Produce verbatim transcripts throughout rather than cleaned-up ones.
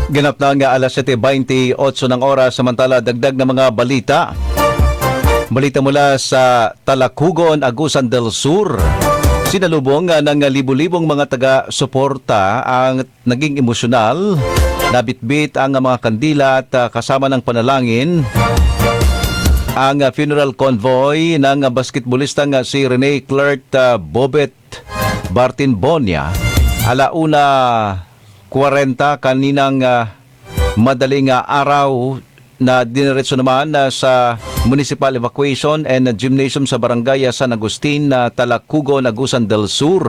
Ganap na nga alas siyete bintayot ng oras, samantala dagdag na mga balita. Balita mula sa Talakugon, Agusan del Sur. Sinalubong ng libu-libong mga taga-suporta ang naging emosyonal. Nabitbit ang mga kandila at kasama ng panalangin ang funeral convoy ng basketballistang si Rene Clerk Bobet Bartin Bonia. Alauna kwarenta kaninang uh, madaling uh, araw na diniretso naman uh, sa municipal evacuation and uh, gymnasium sa barangay San Agustin, uh, Talakugon, Agusan del Sur.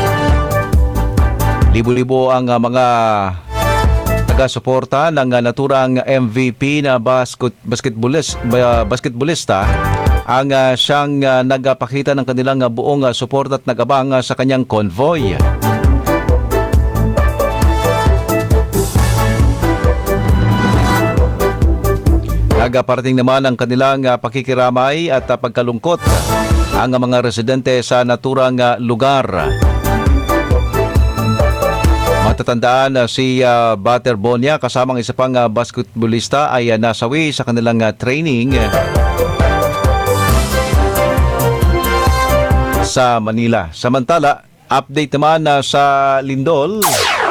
Libo-libo ang uh, mga taga-suporta ng uh, naturang M V P na basket, basketballist, uh, basketballista ang uh, siyang uh, nagpakita ng kanilang uh, buong uh, suporta at nagabang uh, sa kanyang convoy. Nagaparating naman ang kanilang uh, pakikiramay at uh, pagkalungkot ang uh, mga residente sa naturang uh, lugar. Matatandaan uh, si uh, Bater Bonia kasamang isa pang uh, basketballista ay uh, nasawi sa kanilang uh, training uh, sa Manila. Samantala, update naman uh, sa Lindol.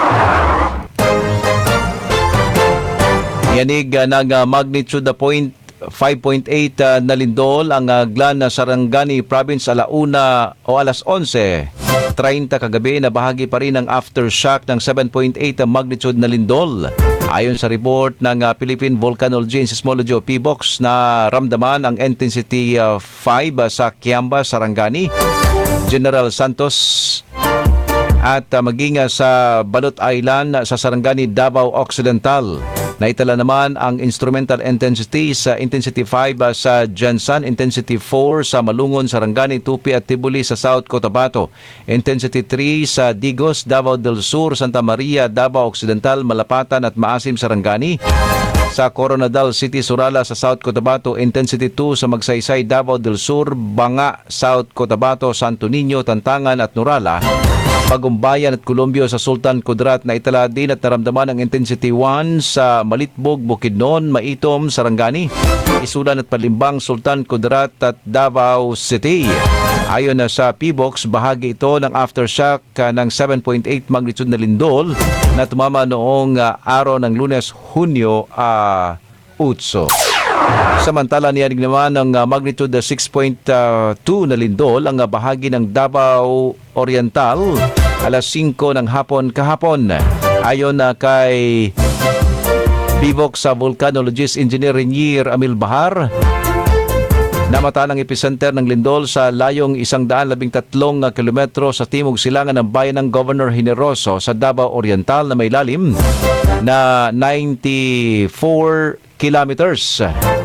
Yanig uh, ng uh, magnitude na five point eight uh, na lindol ang uh, Glan na Sarangani Province alauna o alas onse thirty kagabi na bahagi pa rin ng aftershock ng seven point eight uh, magnitude na lindol. Ayon sa report ng uh, Philippine Volcanology and Seismology o P V O X na ramdaman ang intensity uh, five uh, sa Kiamba, Sarangani, General Santos at uh, maging uh, sa Balot Island uh, sa Sarangani, Davao Occidental. Naitala naman ang instrumental intensity sa intensity five uh, sa Jansan, intensity four sa Malungon, Sarangani, Tupi at Tibuli sa South Cotabato, intensity three sa Digos, Davao del Sur, Santa Maria, Davao Occidental, Malapatan at Maasim, Sarangani. Sa Coronadal City, Surala sa South Cotabato, intensity two sa Magsaysay, Davao del Sur, Banga, South Cotabato, Santo Niño, Tantangan at Nurala. Bagumbayan at Colombio sa Sultan Kudarat na itala din at naramdaman ang intensity one sa Malitbog, Bukidnon, Maitom, Sarangani, Isulan at Palimbang, Sultan Kudarat at Davao City. Ayon na sa P V O X, bahagi ito ng aftershock uh, ng seven point eight magnitude na lindol na tumama noong uh, araw ng Lunes, Hunyo uh, Utso. Samantala, niyanig naman ng uh, magnitude na six point two na lindol ang uh, bahagi ng Davao Oriental alas singko ng hapon kahapon. Ayon na uh, kay P V O X sa volcanologist engineer Renier Amil Bahar, namata ng epicenter ng lindol sa layong one hundred thirteen kilometro sa timog silangan ng bayan ng Governor Generoso sa Davao Oriental na may lalim na ninety-four kilometers.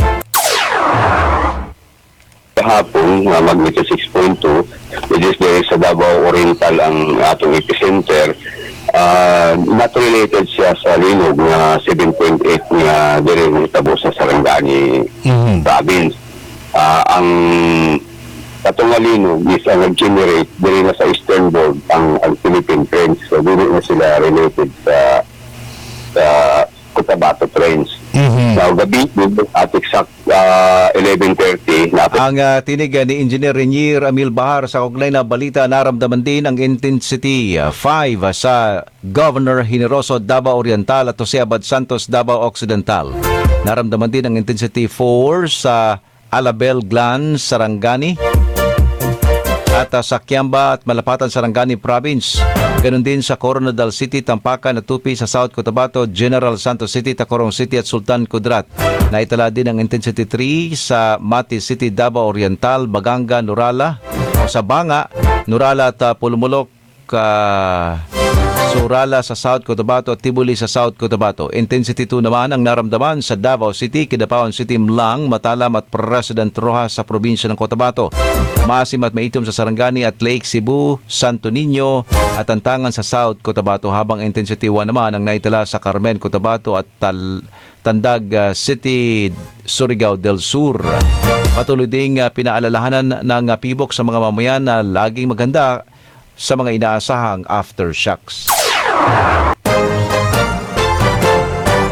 Kahapon, uh, magnitude six point two, which is there sa Davao Oriental ang atong epicenter. Uh, not related siya sa linog na seven point eight nga dire tabo sa Sarangani mm-hmm. province. Uh, ang katong linog is ang nag-generate dire na sa eastern board ang, ang Philippine Trench. So, dire na sila related sa sa Cotabato Trench. Mm-hmm. Now, gabi, at exact uh, eleven thirty. Ang uh, tinig uh, ni Engineer Renier Amil Bahar sa kaugnay na balita, naramdaman din ang intensity uh, five uh, sa Governor Generoso, Davao Oriental at Jose Abad Santos, Davao Occidental. Naramdaman din ang intensity four sa Alabel Glan, Sarangani at uh, sa Kiamba at Malapatan, Sarangani Province. Ganon din sa Coronadal City, Tampakan at Tupi sa South Cotabato, General Santos City, Tacorong City at Sultan Kudarat. Naitala din ang intensity three sa Mati City, Davao Oriental, Baganga, Nurala. Sa Banga, Nurala at uh, Pulumulok, uh, Surala sa South Cotabato at Tibuli sa South Cotabato. Intensity two naman ang naramdaman sa Davao City, Kidapawan City, Mlang, Matalam at President Rojas sa probinsya ng Cotabato. Maasim at Maitom sa Sarangani at Lake Cebu, Santo Niño at Tantangan sa South Cotabato, habang intensity one naman ang naitala sa Carmen, Cotabato at Tal Tandag uh, City, Surigao del Sur. Patuloy ding uh, pinaalalahanan ng uh, P V O X sa mga mamayan na laging maganda sa mga inaasahang aftershocks.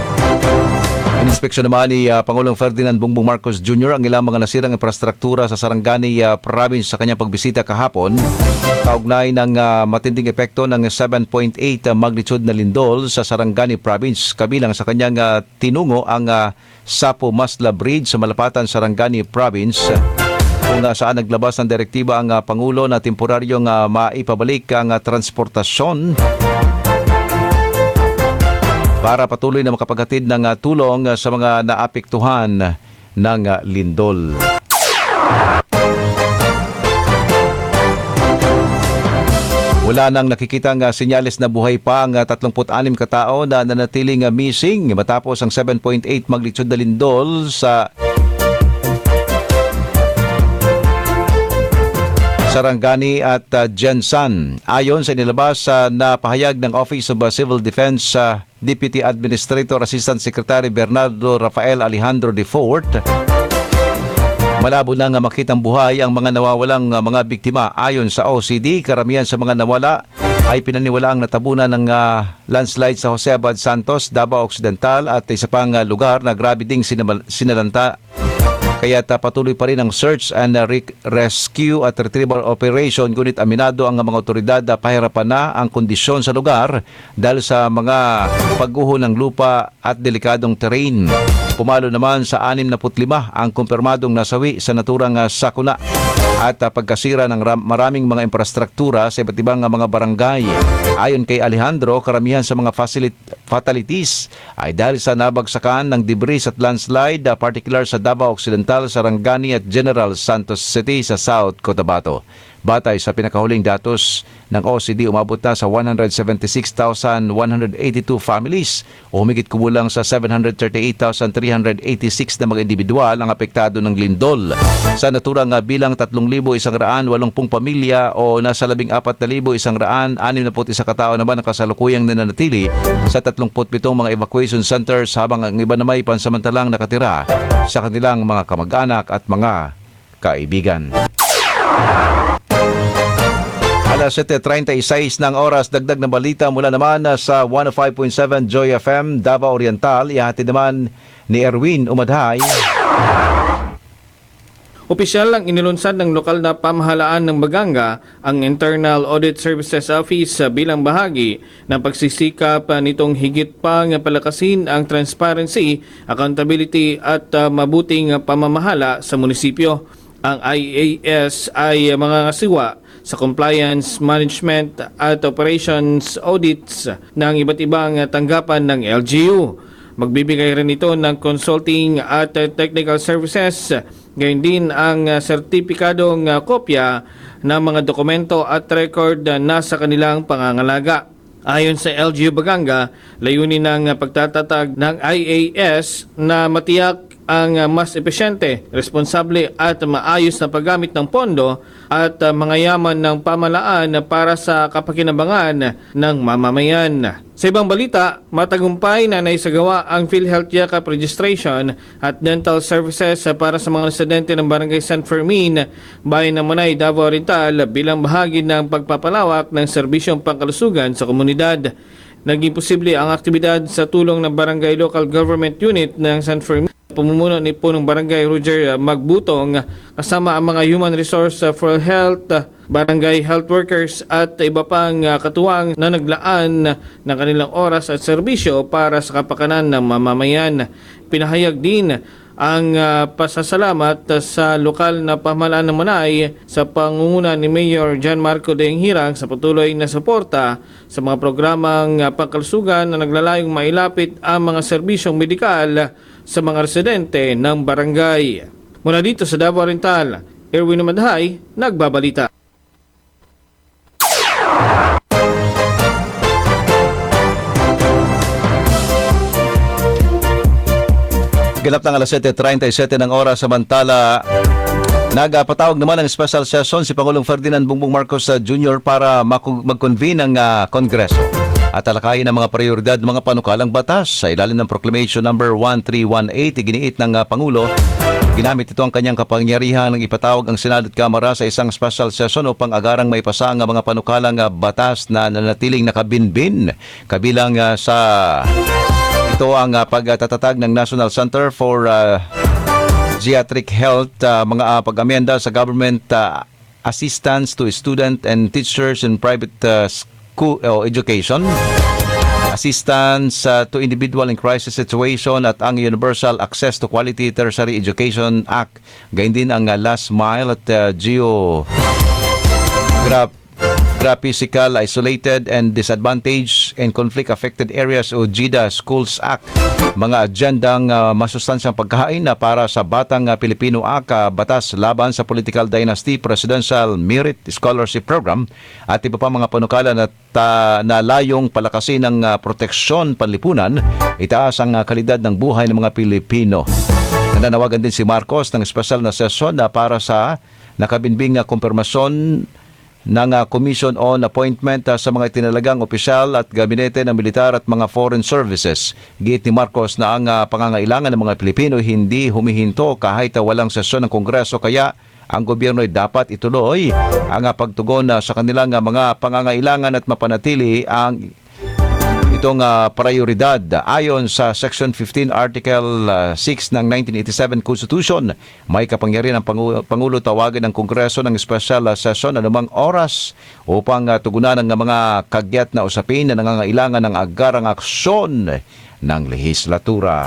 Inspeksyon naman ni uh, Pangulong Ferdinand Bongbong Marcos Junior ang ilang mga nasirang infrastruktura sa Sarangani uh, province sa kanyang pagbisita kahapon. Kaugnay ng uh, matinding epekto ng seven point eight uh, magnitude na lindol sa Sarangani province. Kabilang sa kanyang uh, tinungo ang uh, Sapo Masla Bridge sa Malapatan, Sarangani province. Kung uh, saan naglabas ng direktiba ang uh, Pangulo na temporaryong uh, maipabalik ang uh, transportasyon para patuloy na makapaghatid ng uh, tulong uh, sa mga naapektuhan ng uh, lindol. Wala nang nakikitang uh, senyales na buhay pa ang uh, thirty-six katao na nanatiling uh, missing matapos ang seven point eight magnitude na lindol sa Sarangani at uh, Jensan. Ayon sa inilabas uh, na pahayag ng Office of uh, Civil Defense uh, Deputy Administrator Assistant Secretary Bernardo Rafael Alejandro de Fort, malabo na nga makitang buhay ang mga nawawalang uh, mga biktima. Ayon sa O C D, karamihan sa mga nawala ay pinaniwalaang natabunan ng uh, landslide sa Jose Abad Santos, Davao Occidental at isa pang uh, lugar na grabe ding sinama- sinalanta. Kaya patuloy pa rin ang search and rescue at retrieval operation, ngunit aminado ang mga otoridad na pahirapan na ang kondisyon sa lugar dahil sa mga pagguho ng lupa at delikadong terrain. Pumalo naman sa sixty-five ang kumpirmadong nasawi sa naturang sakuna at pagkasira ng maraming mga infrastruktura sa iba't ibang mga barangay. Ayon kay Alejandro, karamihan sa mga facilit- fatalities ay dahil sa nabagsakan ng debris at landslide, particular sa Davao Occidental, Sarangani at General Santos City sa South Cotabato. Batay sa pinakahuling datos ng O C D, umabot na sa one hundred seventy-six thousand one hundred eighty-two families o humigit kumulang sa seven hundred thirty-eight thousand three hundred eighty-six na mga individual ang apektado ng lindol. Sa naturang bilang three thousand one hundred eighty pamilya o nasa labing apat na libo one hundred sixty-one katao naman ang kasalukuyang nananatili sa thirty-seven mga evacuation centers, habang ang iba naman ay pansamantalang nakatira sa kanilang mga kamag-anak at mga kaibigan. Alas seven thirty-six ng oras, dagdag na balita mula naman sa one oh five point seven Joy F M Davao Oriental. Ihatid naman ni Erwin Umadhay. Opisyal ang inilunsad ng lokal na pamahalaan ng Baganga ang Internal Audit Services Office bilang bahagi ng pagsisikap nitong higit pang palakasin ang transparency, accountability at uh, mabuting pamamahala sa munisipyo. Ang I A S ay mga ngasiwa sa compliance, management at operations audits ng iba't ibang tanggapan ng L G U. Magbibigay rin ito ng consulting at technical services, gayon din ang sertipikadong kopya ng mga dokumento at record na sa kanilang pangangalaga. Ayon sa L G U Baganga, layunin ng pagtatatag ng I A S na matiyak ang mas epesyente, responsable at maayos na paggamit ng pondo at mga yaman ng pamalaan para sa kapakinabangan ng mamamayan. Sa ibang balita, matagumpay na naisagawa ang PhilHealth Yakap registration at dental services para sa mga residente ng Barangay San Fermin, Bayan ng Manay, Davao Oriental bilang bahagi ng pagpapalawak ng serbisyong pangkalusugan sa komunidad. Naging posible ang aktibidad sa tulong ng Barangay Local Government Unit ng San Fermin, pamumuno ni Punong Barangay Roger Magbutong, kasama ang mga Human Resource for Health, Barangay Health Workers at iba pang katuwang na naglaan ng kanilang oras at serbisyo para sa kapakanan ng mamamayan. Pinahayag din ang uh, pasasalamat sa lokal na pamahalaan ng Manay sa pangunguna ni Mayor John Marco Daeng Hirang sa patuloy na suporta sa mga programang uh, pangkalusugan na naglalayong mailapit ang mga serbisyong medikal sa mga residente ng barangay. Mula dito sa Davao Oriental, Erwin Umadhay, nagbabalita. Ganap ng alas seven thirty-seven ng oras, samantala nagpatawag naman ng special session si Pangulong Ferdinand Bongbong Marcos Junior para mag-convene ng uh, Kongreso at talakayin ang mga prioridad ng mga panukalang batas. Sa ilalim ng Proclamation number one three one eight, iginiit ng uh, Pangulo, ginamit ito ang kanyang kapangyarihan ng ipatawag ang Senado at Kamara sa isang special session upang agarang maipasa ang mga panukalang uh, batas na nanatiling nakabinbin. Kabilang uh, sa Ito ang uh, pagtatatag ng National Center for uh, Geriatric Health, uh, mga uh, pag-amenda sa government uh, assistance to student and teachers in private uh, school uh, education, assistance uh, to individual in crisis situation at ang Universal Access to Quality Tertiary Education Act. Gayon din ang uh, last mile at uh, geo graph Physical Isolated and Disadvantaged and Conflict-Affected Areas o GIDA Schools Act. Mga agendang uh, masustansyang pagkain na para sa Batang uh, Pilipino Act, uh, Batas Laban sa Political Dynasty, Presidential Merit Scholarship Program at iba pa mga panukala na, ta, na layong palakasin ng uh, proteksyon panlipunan, itaas ang uh, kalidad ng buhay ng mga Pilipino. Nananawagan din si Marcos ng espesyal na sesyon na para sa nakabinbing uh, kumpirmasyon ng uh, Commission on Appointment uh, sa mga itinalagang opisyal at gabinete ng militar at mga foreign services. Giit ni Marcos na ang uh, pangangailangan ng mga Pilipino hindi humihinto kahit uh, walang sesyon ng Kongreso, kaya ang gobyerno ay dapat ituloy ang uh, pagtugon uh, sa kanilang uh, mga pangangailangan at mapanatili ang itong uh, prioridad. Ayon sa Section fifteen, Article uh, six ng nineteen eighty-seven Constitution, may kapangyarihan ng Pangulo, Pangulo tawagan ng Kongreso ng special uh, session anumang oras upang uh, tugunan ng mga kagyat na usapin na nangangailangan ng agarang aksyon ng lehislatura.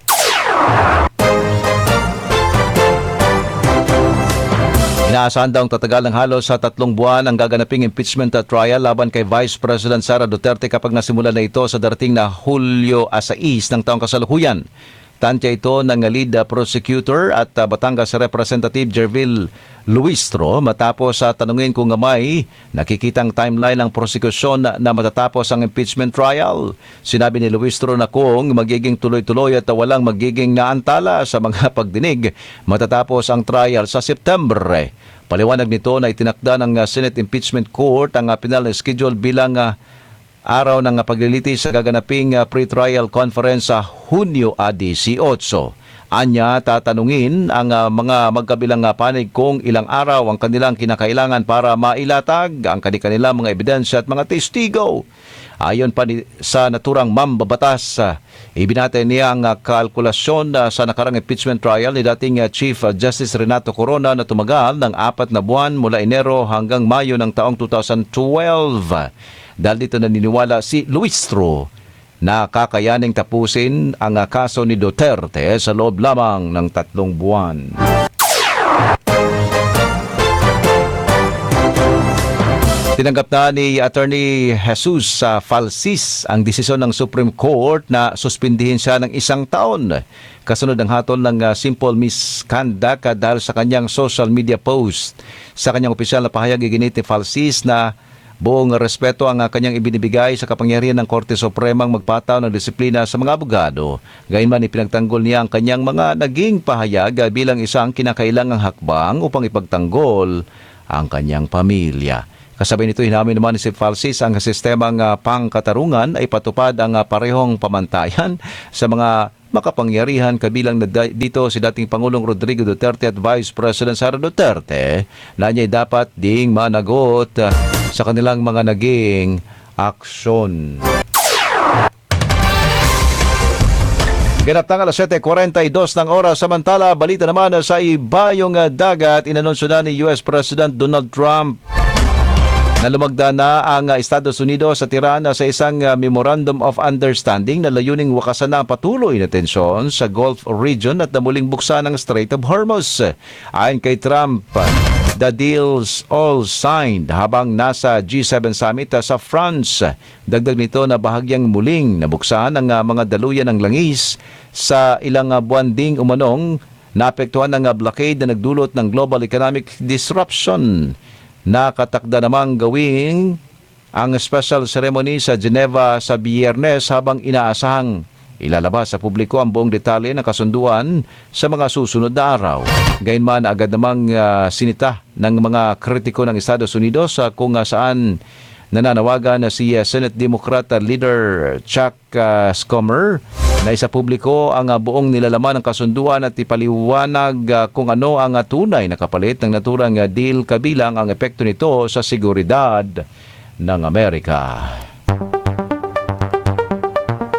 Inaasahan daw tatagal ng halos sa tatlong buwan ang gaganaping impeachment trial laban kay Vice President Sara Duterte kapag nasimula na ito sa darating na Hulyo sais ng taong kasalukuyan. Tansya ito ng lead prosecutor at uh, Batangas Representative Jervil Luistro matapos sa uh, tanungin kung may nakikitang timeline ng prosekusyon na, na matatapos ang impeachment trial. Sinabi ni Luistro na kung magiging tuloy-tuloy at walang magiging naantala sa mga pagdinig matatapos ang trial sa September. Paliwanag nito na itinakda ng uh, Senate Impeachment Court ang uh, pinal na schedule bilang uh, araw ng paglilitis sa gaganaping uh, pre-trial conference sa Hunyo eighteen. Anya, tatanungin ang uh, mga magkabilang uh, panig kung ilang araw ang kanilang kinakailangan para mailatag ang kanilang mga ebidensya at mga testigo. Ayon pa ni, sa naturang mambabatas, uh, ibinatay niya ang uh, kalkulasyon uh, sa nakarang impeachment trial ni dating uh, Chief Justice Renato Corona na tumagal ng apat na buwan mula Enero hanggang Mayo ng taong twenty twelve. Dahil dito naniniwala si Luistro na kakayaning tapusin ang uh, kaso ni Duterte sa loob lamang ng tatlong buwan. Tinanggap na ni Attorney Jesus uh, Falsis ang desisyon ng Supreme Court na suspindihin siya ng isang taon. Kasunod ng hatol ng uh, simple misconduct uh, dahil sa kanyang social media post. Sa kanyang opisyal na pahayag, iginit ni Falsis na buong respeto ang uh, kanyang ibinibigay sa kapangyarihan ng Korte Supremang magpataw ng disiplina sa mga abogado. Gayunman, ipinagtanggol niya ang kanyang mga naging pahayag uh, bilang isang kinakailangang hakbang upang ipagtanggol ang kanyang pamilya. Kasabay nito, hinamin naman ni si Falsis ang sistemang uh, pangkatarungan ay patupad ang uh, parehong pamantayan sa mga makapangyarihan, kabilang na dito si dating Pangulong Rodrigo Duterte at Vice President Sara Duterte na niya'y dapat ding managot uh, sa kanilang mga naging aksyon. Ganap ng alas seven forty-two ng oras. Samantala, balita naman sa ibayong uh, dagat, inanunsyo na ni U S President Donald Trump na lumagda na ang Estados Unidos sa Tirana sa isang Memorandum of Understanding na layuning wakasan na ang patuloy na tensyon sa Gulf region at na muling buksan ang Strait of Hormuz. Ayon kay Trump, the deals all signed habang nasa G seven summit sa France. Dagdag nito na bahagyang muling nabuksan ang mga daluyan ng langis sa ilang buwan ding umanong naapektuhan ng blockade na nagdulot ng global economic disruption. Nakatakda namang gawing ang special ceremony sa Geneva sa Biyernes habang inaasahang ilalabas sa publiko ang buong detalye ng kasunduan sa mga susunod na araw. Gayunman, agad namang uh, sinita ng mga kritiko ng Estados Unidos uh, kung uh, saan nananawagan na si uh, Senate Democrat uh, Leader Chuck uh, Schumer na isa publiko ang uh, buong nilalaman ng kasunduan at ipaliwanag uh, kung ano ang uh, tunay na kapalit ng naturang uh, deal kabilang ang epekto nito sa seguridad ng Amerika.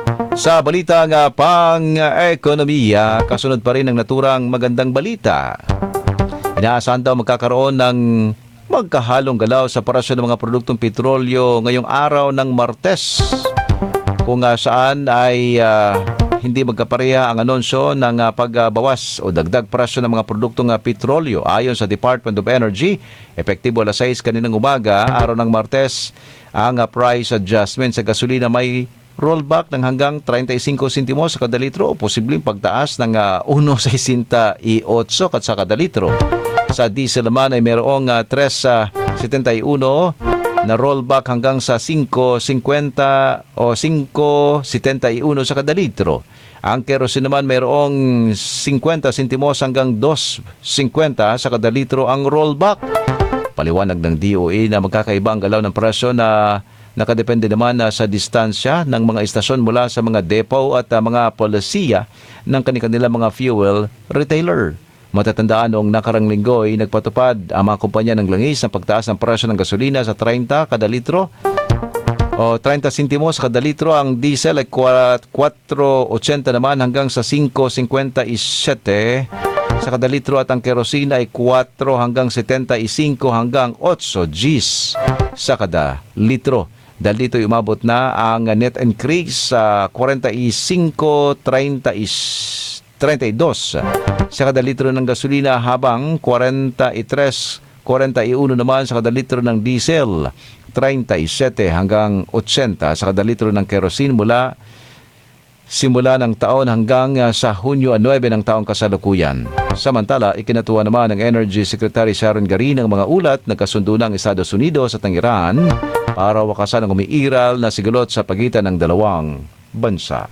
Sa balita nga pang-ekonomiya, kasunod pa rin ang naturang magandang balita. Inaasahan daw magkakaroon ng magkahalong galaw sa presyo ng mga produktong petrolyo ngayong araw ng Martes, kung uh, saan ay uh, hindi magkapareha ang anunsyo ng uh, pagbawas o dagdag presyo ng mga produktong uh, petrolyo. Ayon sa Department of Energy, epektibo alas sais kaninang umaga, araw ng Martes, ang uh, price adjustment sa gasolina may rollback ng hanggang thirty-five sentimos sa kada litro o posibleng pagtaas ng uh, one sixty-eight kat sa kada litro. Sa diesel naman ay mayroong uh, three seventy-one na rollback hanggang sa five fifty o five seventy-one sa kada litro. Ang kerosene naman mayroong fifty sentimos hanggang two fifty sa kada litro ang rollback. Paliwanag ng D O A na magkakaiba ang galaw ng presyo na nakadepende naman na sa distansya ng mga istasyon mula sa mga depot at uh, mga polisiya ng kanilang mga fuel retailer. Matatandaan noong nakarang linggo ay nagpatupad ang mga kumpanya ng langis ng pagtaas ng presyo ng gasolina sa thirty kada litro o thirty sentimos kada litro. Ang diesel ay four eighty naman hanggang sa five fifty-seven sa kada litro at ang kerosene ay four hanggang seventy-five hanggang eight Gs sa kada litro. Dahil dito umabot na ang net increase sa forty-five thirty-two sa kada litro ng gasolina, habang forty-three forty-one naman sa kada litro ng diesel, thirty-seven hanggang eighty sa kada litro ng kerosene mula simula ng taon hanggang uh, sa Hunyo nine ng taong kasalukuyan. Samantala, ikinatuwa naman ng Energy Secretary Sharon Garin ang mga ulat na kasundo ng Estados Unidos at ng Iran para wakasan ang umiiral na sigulot sa pagitan ng dalawang bansa.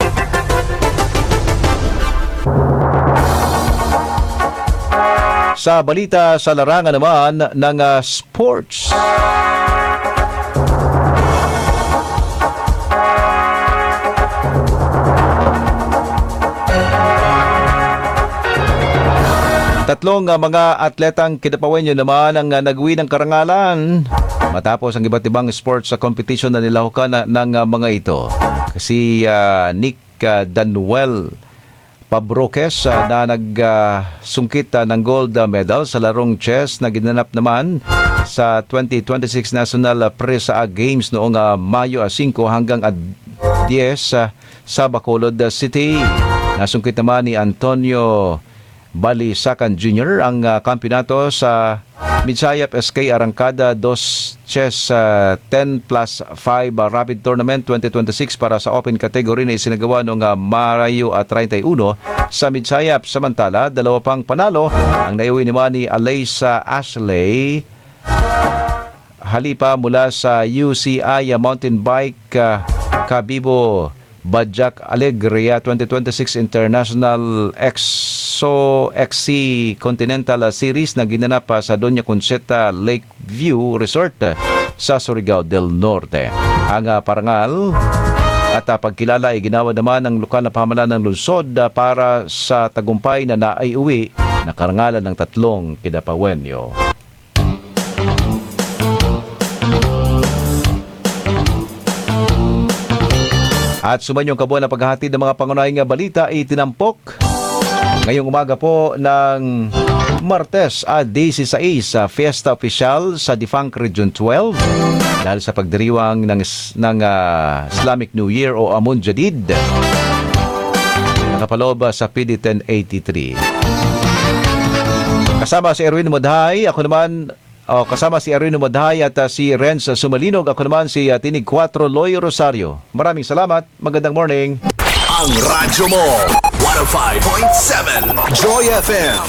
Sa balita sa larangan naman ng uh, sports. Tatlong uh, mga atletang kinapawenyo naman ang uh, nagwi ng karangalan matapos ang iba't ibang sports sa competition na nilahukan na, ng uh, mga ito. Si uh, Nick uh, Danuel Pabroques uh, na nagsungkit uh, uh, ng gold uh, medal sa larong chess na ginanap naman sa twenty twenty-six National uh, Presa Games noong uh, Mayo five hanggang uh, ten uh, sa Bacolod uh, City. Nasungkit naman ni Antonio Balisacan Junior ang uh, kampyonato sa Midsayap S K Arangkada dos Chess uh, ten plus five uh, Rapid Tournament twenty twenty-six para sa open category na isinagawa noong uh, Mayo uh, thirty-one sa Midsayap. Samantala, dalawa pang panalo ang naiuwi naman ni Alaysa Ashley Halipa mula sa U C I uh, Mountain Bike uh, Kabibo Bajak Alegria twenty twenty-six International Exo X C Continental Series na ginanap sa Doña Concetta Lakeview Resort sa Surigao del Norte. Ang uh, parangal at uh, pagkilala ay ginawa naman ng lokal na pamahalaan ng lungsod uh, para sa tagumpay na naiuwi na karangalan ng tatlong kinapawenyo. At sumanyong kabuuan ng paghahatid ng mga pangunahing balita ay tinampok ngayong umaga po ng Martes at sixteen sa Fiesta Official sa Defunct Region twelve dahil sa pagdiriwang ng, ng uh, Islamic New Year o Amun Jadid. Nakapalob sa P D ten eighty-three. Kasama si Erwin Modhay, ako naman Oh, kasama si Erwin Modhay at uh, si Renz Sumalinog. Ako naman si uh, Tinig four Loy Rosario. Maraming salamat. Magandang morning. Ang radyo mo, one oh five point seven Joy F M.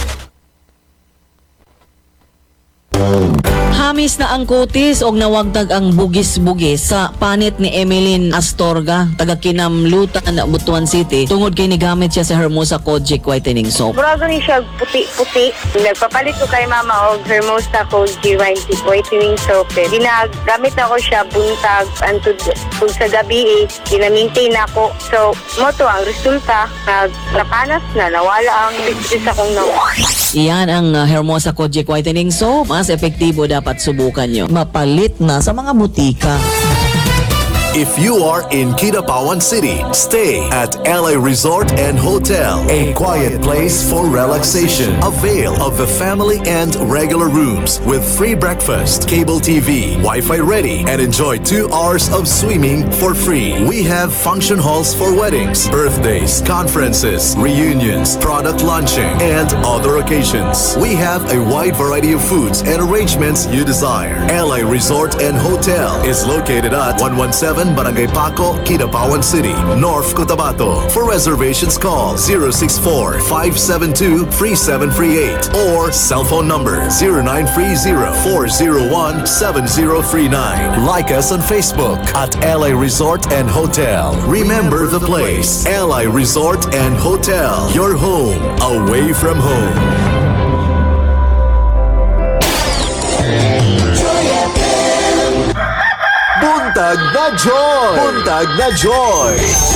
Hamis na ang kutis og nawagtag ang bugis-bugis sa panit ni Emeline Astorga, taga Kinamlutan, Butuan City. Tungod kay nigamit siya sa Hermosa Kojic Whitening Soap. Mura gani siya puti-puti. Nagpapalit ko kay mama og Hermosa Kojic Whitening Soap. Ginagamit ako siya buntag antud kung sa gabi eh, gina-maintain ako. So, mo to ang resulta. Nag napanas na, nawala ang business akong nawa. Iyan ang uh, Hermosa Kojic Whitening Soap. Mas epektibo dapat subukan nyo. Mapalit na sa mga butika. If you are in Kidapawan City, stay at L A Resort and Hotel, a quiet place for relaxation. Avail of the family and regular rooms with free breakfast, cable T V, Wi-Fi ready, and enjoy two hours of swimming for free. We have function halls for weddings, birthdays, conferences, reunions, product launching, and other occasions. We have a wide variety of foods and arrangements you desire. L A Resort and Hotel is located at one seventeen Barangay Paco, Kidapawan City, North Cotabato. For reservations, call zero six four, five seven two, three seven three eight or cell phone number zero nine three zero, four zero one, seven zero three nine. Like us on Facebook at L A Resort and Hotel. Remember the place, L A Resort and Hotel. Your home away from home. Buntag na Joy! Buntag na Joy!